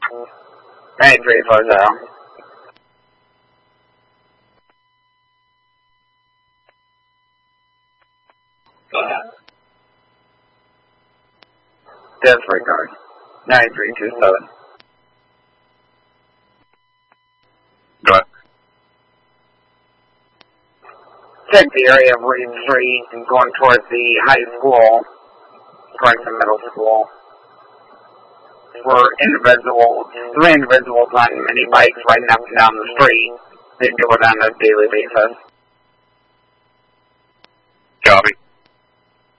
9340. Disregard. 9327. Go ahead. Check the area of Reed Street and going towards the high school, towards the middle school. For three individuals on mini bikes riding up and down the street. They do it on a daily basis. Copy.